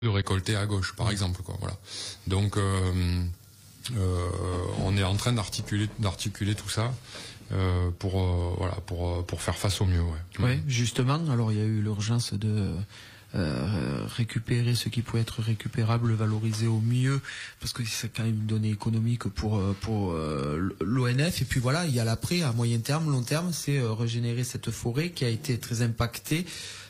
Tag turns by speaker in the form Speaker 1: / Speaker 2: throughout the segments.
Speaker 1: de récolter à gauche, par exemple, quoi. Voilà. Donc, on est en train d'articuler tout ça pour faire face au mieux. Ouais.
Speaker 2: Ouais, justement. Alors, il y a eu l'urgence de récupérer ce qui pouvait être récupérable, valoriser au mieux, parce que c'est quand même une donnée économique pour l'ONF. Et puis voilà, il y a l'après, à moyen terme, long terme, c'est régénérer cette forêt qui a été très impactée.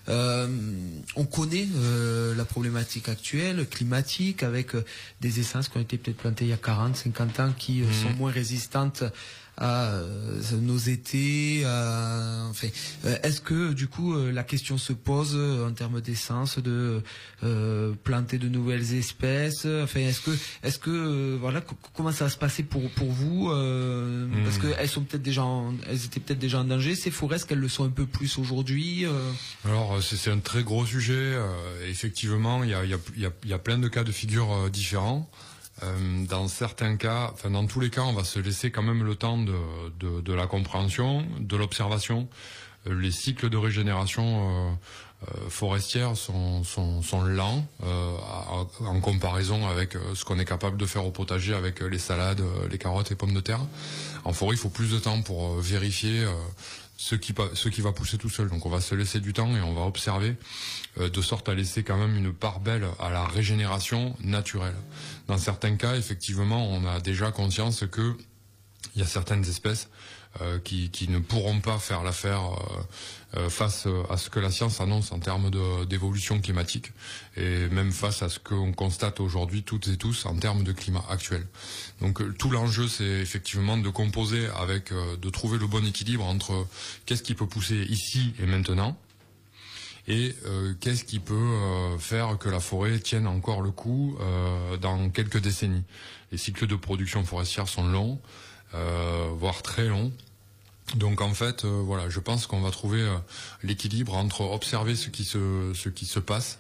Speaker 2: On connaît la problématique actuelle, climatique, avec des essences qui ont été peut-être plantées il y a 40, 50 ans, qui sont moins résistantes à nos étés. Enfin, est-ce que du coup la question se pose en termes d'essence, de planter de nouvelles espèces? Enfin, est-ce que voilà, comment ça va se passer pour vous? Parce que elles étaient peut-être déjà en danger, ces forêts, est-ce qu'elles le sont un peu plus aujourd'hui?
Speaker 1: Alors c'est un très gros sujet. Effectivement, il y a plein de cas de figure différents. Dans certains cas, enfin dans tous les cas, on va se laisser quand même le temps de la compréhension, de l'observation. Les cycles de régénération forestière sont lents en comparaison avec ce qu'on est capable de faire au potager avec les salades, les carottes et pommes de terre. En forêt, il faut plus de temps pour vérifier ce qui va pousser tout seul. Donc on va se laisser du temps et on va observer de sorte à laisser quand même une part belle à la régénération naturelle. Dans certains cas, effectivement, on a déjà conscience que il y a certaines espèces qui ne pourront pas faire l'affaire face à ce que la science annonce en termes d'évolution climatique et même face à ce qu'on constate aujourd'hui toutes et tous en termes de climat actuel. Donc tout l'enjeu, c'est effectivement de composer avec, de trouver le bon équilibre entre qu'est-ce qui peut pousser ici et maintenant et qu'est-ce qui peut faire que la forêt tienne encore le coup dans quelques décennies. Les cycles de production forestière sont longs, voire très long. Donc en fait, voilà, je pense qu'on va trouver l'équilibre entre observer ce qui se passe,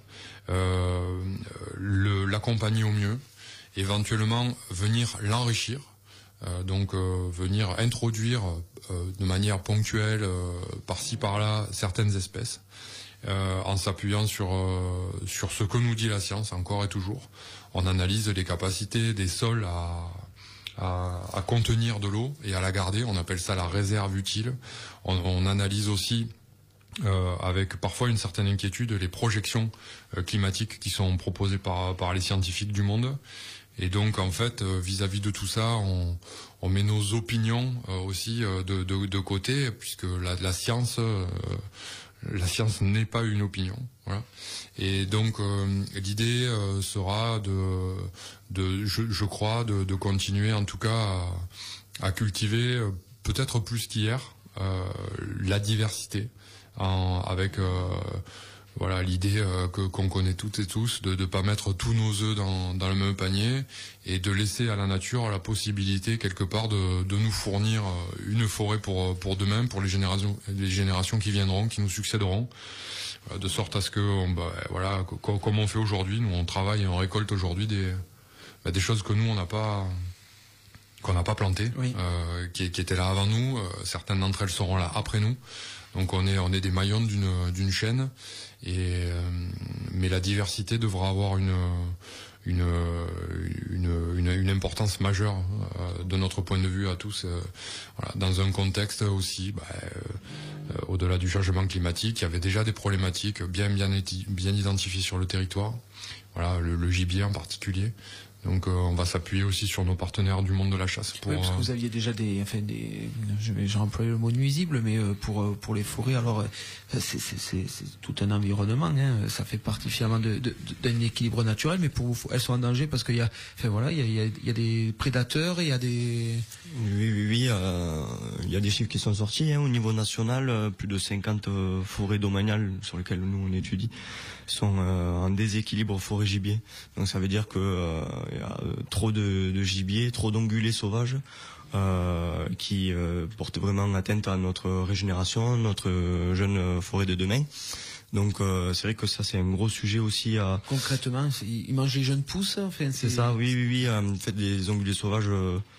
Speaker 1: l'accompagner au mieux, éventuellement venir l'enrichir, venir introduire de manière ponctuelle par-ci par-là certaines espèces, en s'appuyant sur ce que nous dit la science encore et toujours. On analyse les capacités des sols à contenir de l'eau et à la garder, on appelle ça la réserve utile. On analyse aussi avec parfois une certaine inquiétude les projections climatiques qui sont proposées par les scientifiques du monde. Et donc en fait vis-à-vis de tout ça, on met nos opinions aussi de côté, puisque la science n'est pas une opinion, voilà. Et donc l'idée sera je crois de continuer en tout cas à cultiver peut-être plus qu'hier la diversité avec voilà l'idée qu'on connaît toutes et tous de pas mettre tous nos œufs dans le même panier et de laisser à la nature la possibilité quelque part de nous fournir une forêt pour demain, pour les générations qui viendront, qui nous succéderont, de sorte à ce que voilà, comme on fait aujourd'hui, nous on travaille et on récolte aujourd'hui des choses que nous qu'on n'a pas plantées, oui. Qui étaient là avant nous. Certaines d'entre elles seront là après nous. Donc on est des maillons d'une chaîne, mais la diversité devra avoir une importance majeure de notre point de vue à tous, voilà, dans un contexte aussi au-delà du changement climatique. Il y avait déjà des problématiques bien identifiées sur le territoire, voilà, le gibier en particulier. Donc on va s'appuyer aussi sur nos partenaires du monde de la chasse.
Speaker 2: Oui, parce que vous aviez déjà j'ai employé le mot nuisible, mais pour les forêts, alors c'est tout un environnement, hein, ça fait partie finalement d'un équilibre naturel, mais pour vous, elles sont en danger parce qu'il y a, il y a des prédateurs, il y a des...
Speaker 3: Oui, il y a des chiffres qui sont sortis, hein, au niveau national, plus de 50 forêts domaniales sur lesquelles nous on étudie sont en déséquilibre forêt-gibier. Donc ça veut dire que il y a trop de gibier, trop d'ongulés sauvages qui portent vraiment atteinte à notre régénération, notre jeune forêt de demain. Donc c'est vrai que ça c'est un gros sujet aussi à...
Speaker 2: Concrètement, ils mangent les jeunes pousses, enfin,
Speaker 3: c'est ça, oui. En fait, les ongulés sauvages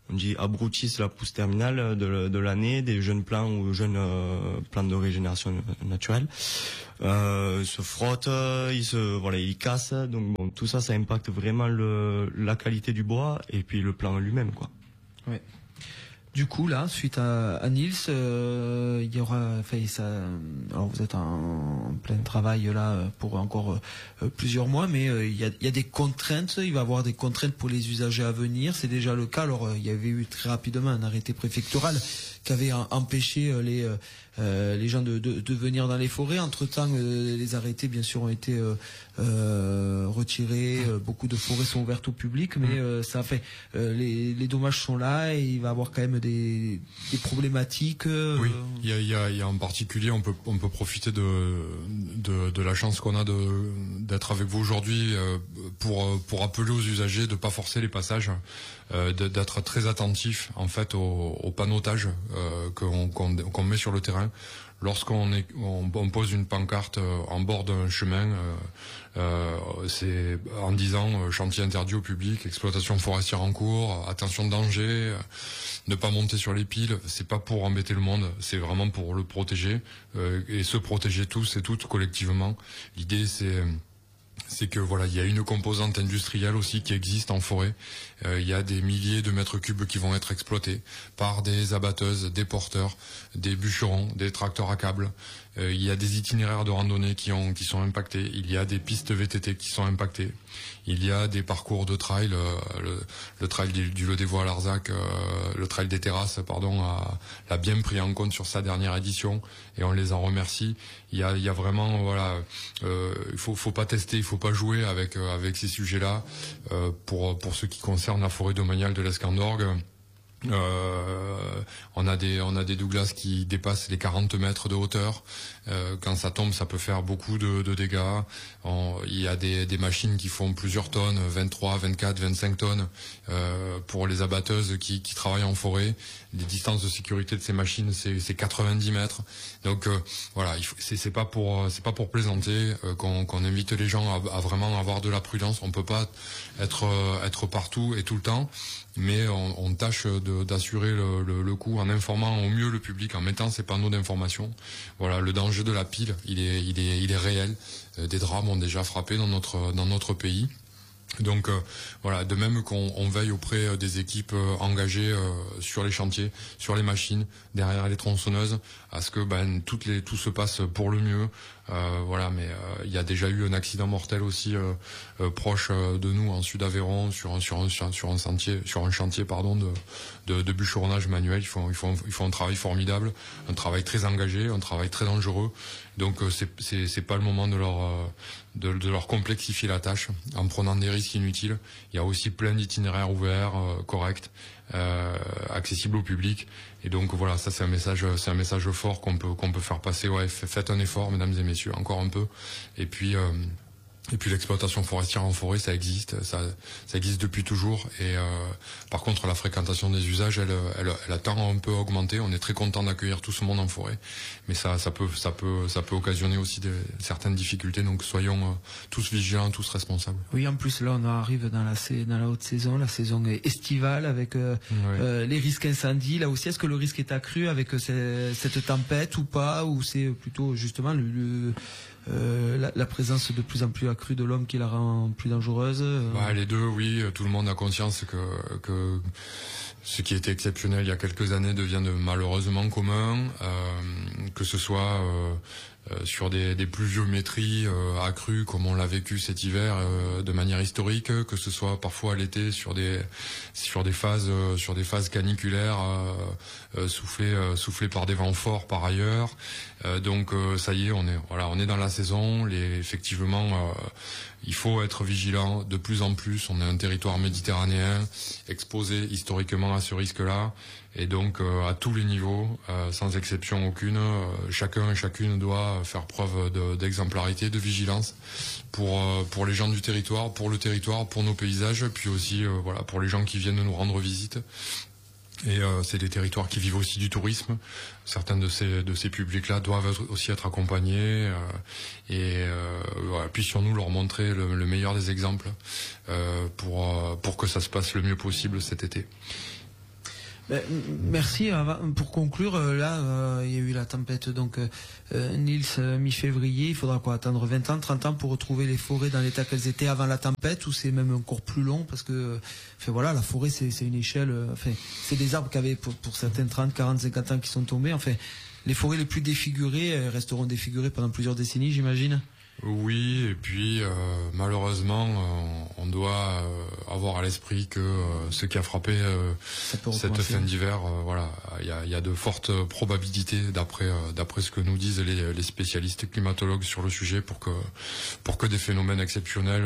Speaker 3: on dit abrutissent la pousse terminale de l'année, des jeunes plants ou jeunes plants de régénération naturelle. Se frottent, ils cassent. Donc bon, tout ça impacte vraiment la qualité du bois et puis le plant lui-même, quoi.
Speaker 2: Ouais. Du coup, là, suite à Nils, il y aura, alors vous êtes en plein travail là pour encore plusieurs mois, mais il y a des contraintes. Il va y avoir des contraintes pour les usagers à venir. C'est déjà le cas. Alors, il y avait eu très rapidement un arrêté préfectoral qui avait empêché les gens de venir dans les forêts. Entre-temps, les arrêtés, bien sûr, ont été retirés. Beaucoup de forêts sont ouvertes au public, mais ça fait les dommages sont là et il va y avoir quand même des problématiques.
Speaker 1: Oui, il y a en particulier, on peut profiter de la chance qu'on a d'être avec vous aujourd'hui pour appeler aux usagers de pas forcer les passages, d'être très attentif en fait au panotage qu'on met sur le terrain. Lorsqu'on pose une pancarte en bord d'un chemin, c'est en disant chantier interdit au public, exploitation forestière en cours, attention danger, ne pas monter sur les piles. C'est pas pour embêter le monde, c'est vraiment pour le protéger et se protéger tous et toutes collectivement. L'idée c'est que voilà, il y a une composante industrielle aussi qui existe en forêt. Il y a des milliers de mètres cubes qui vont être exploités par des abatteuses, des porteurs, des bûcherons, des tracteurs à câbles. Il y a des itinéraires de randonnée qui sont impactés. Il y a des pistes VTT qui sont impactées. Il y a des parcours de trail, le trail du Le Dévois à Larzac, le trail des terrasses, l'a bien pris en compte sur sa dernière édition et on les en remercie. Il y a vraiment il faut pas tester, il faut pas jouer avec ces sujets-là. Pour ce qui concerne la forêt domaniale de l'Escandorgue, on a des Douglas qui dépassent les 40 mètres de hauteur. Quand ça tombe, ça peut faire beaucoup de dégâts. Il y a des machines qui font plusieurs tonnes, 23, 24, 25 tonnes pour les abatteuses qui travaillent en forêt. Les distances de sécurité de ces machines, c'est 90 mètres. Donc voilà, c'est pas pour plaisanter qu'on invite les gens à vraiment avoir de la prudence. On peut pas être partout et tout le temps, mais on tâche d'assurer le coup en informant au mieux le public, en mettant ces panneaux d'information. Voilà, le danger de la pile, il est réel. Des drames ont déjà frappé dans notre pays. Donc voilà, de même qu'on veille auprès des équipes engagées sur les chantiers, sur les machines, derrière les tronçonneuses, à ce que tout se passe pour le mieux. Voilà, mais il y a déjà eu un accident mortel aussi proche de nous en Sud-Aveyron sur un chantier de bûcheronnage manuel. Ils font un travail formidable, un travail très engagé, un travail très dangereux. Donc c'est pas le moment de leur complexifier la tâche en prenant des risques inutiles. Il y a aussi plein d'itinéraires ouverts, corrects, accessibles au public. Et donc voilà, ça c'est un message fort qu'on peut faire passer. Ouais, faites un effort, mesdames et messieurs, encore un peu. Et puis l'exploitation forestière en forêt, ça existe depuis toujours. Et par contre, la fréquentation des usages, elle a tend un peu augmenté. On est très content d'accueillir tout ce monde en forêt, mais ça peut occasionner aussi certaines difficultés. Donc soyons tous vigilants, tous responsables.
Speaker 2: Oui, en plus là, on arrive dans la haute saison, la saison estivale avec les risques incendies. Là aussi, est-ce que le risque est accru avec cette tempête ou pas, ou c'est plutôt justement la présence de plus en plus accrue de l'homme qui la rend plus dangereuse?
Speaker 1: Les deux, oui. Tout le monde a conscience que ce qui était exceptionnel il y a quelques années devient malheureusement commun, que ce soit sur des pluviométries accrues comme on l'a vécu cet hiver de manière historique, que ce soit parfois à l'été sur des phases caniculaires soufflées par des vents forts par ailleurs. Donc ça y est, on est dans la saison. Effectivement, il faut être vigilant de plus en plus. On est un territoire méditerranéen exposé historiquement à ce risque-là. Et donc à tous les niveaux, sans exception aucune, chacun et chacune doit faire preuve d'exemplarité, de vigilance pour les gens du territoire, pour le territoire, pour nos paysages, puis aussi pour les gens qui viennent nous rendre visite. Et c'est des territoires qui vivent aussi du tourisme. Certains de ces publics-là doivent aussi être accompagnés puissions-nous leur montrer le meilleur des exemples pour que ça se passe le mieux possible cet été.
Speaker 2: Merci. Pour conclure, là, il y a eu la tempête, donc Nils, mi-février, il faudra quoi, attendre 20 ans, 30 ans pour retrouver les forêts dans l'état qu'elles étaient avant la tempête, ou c'est même encore plus long, parce que, enfin voilà, la forêt c'est une échelle, enfin, c'est des arbres qui avaient pour certains 30, 40, 50 ans qui sont tombés, enfin, les forêts les plus défigurées resteront défigurées pendant plusieurs décennies, j'imagine.
Speaker 1: Oui, et puis malheureusement, on doit avoir à l'esprit que ce qui a frappé cette fin d'hiver, voilà, il y a de fortes probabilités, d'après ce que nous disent les spécialistes climatologues sur le sujet, pour que des phénomènes exceptionnels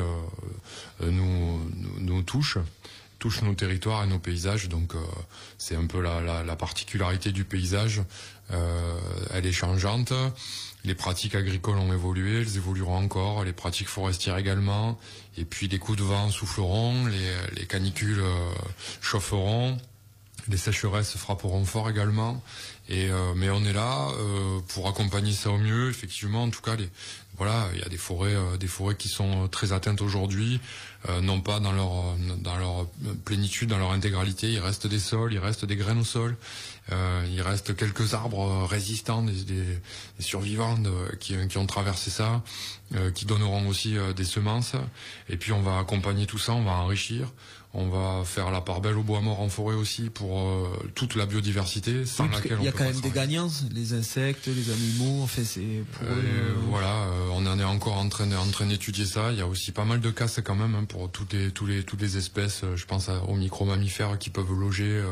Speaker 1: nous touchent nos territoires et nos paysages. Donc c'est un peu la particularité du paysage. Elle est changeante. Les pratiques agricoles ont évolué, elles évolueront encore, les pratiques forestières également, et puis les coups de vent souffleront, les canicules chaufferont, les sécheresses frapperont fort également, mais on est là pour accompagner ça au mieux. Effectivement, en tout cas, il y a des forêts qui sont très atteintes aujourd'hui, non pas dans leur plénitude, dans leur intégralité. Il reste des sols, il reste des graines au sol, il reste quelques arbres résistants, des survivants qui ont traversé ça, qui donneront aussi des semences. Et puis on va accompagner tout ça, on va enrichir. On va faire la part belle au bois mort en forêt aussi, pour toute la biodiversité, sans laquelle on peut pas.
Speaker 2: Il y a quand même des gagnants, les insectes, les animaux, en fait, c'est pour eux.
Speaker 1: Voilà, on en est encore en train d'étudier ça. Il y a aussi pas mal de casses quand même, pour toutes les espèces. Je pense aux micro-mammifères qui peuvent loger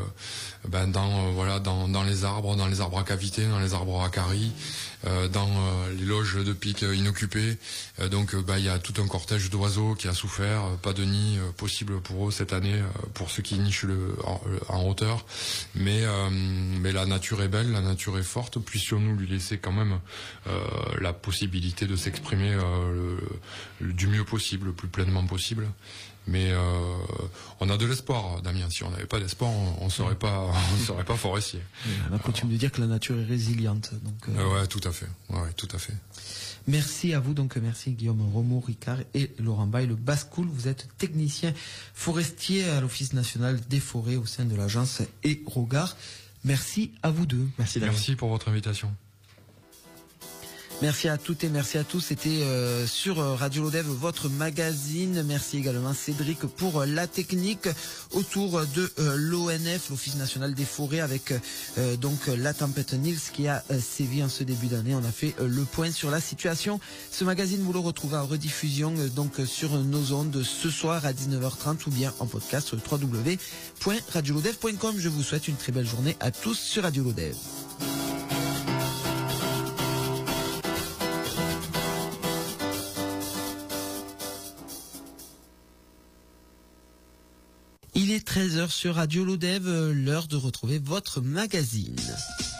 Speaker 1: dans les arbres à cavité, dans les arbres à caries, dans les loges de pics inoccupées. Donc il y a tout un cortège d'oiseaux qui a souffert. Pas de nid possible pour eux cette année, pour ceux qui nichent en hauteur. Mais la nature est belle, la nature est forte. Puissions-nous lui laisser quand même la possibilité de s'exprimer du mieux possible, le plus pleinement possible. Mais on a de l'espoir, Damien. Si on n'avait pas d'espoir, on serait pas forestier.
Speaker 2: On a coutume de dire que la nature est résiliente. Donc,
Speaker 1: ouais, tout à fait. Ouais, tout à fait.
Speaker 2: Merci à vous, donc merci Guillaume Romeau-Ricard et Laurent Baille, le Bascoul. Vous êtes technicien forestier à l'Office national des forêts au sein de l'agence EROGAR. Merci à vous deux.
Speaker 1: Merci pour votre invitation.
Speaker 2: Merci à toutes et merci à tous. C'était sur Radio Lodev, votre magazine. Merci également Cédric pour la technique autour de l'ONF, l'Office national des forêts, avec donc la tempête Nils qui a sévi en ce début d'année. On a fait le point sur la situation. Ce magazine, vous le retrouvez en rediffusion donc sur nos ondes ce soir à 19h30 ou bien en podcast sur www.radiolodev.com. Je vous souhaite une très belle journée à tous sur Radio Lodev. Il est 13h sur Radio Lodev, l'heure de retrouver votre magazine.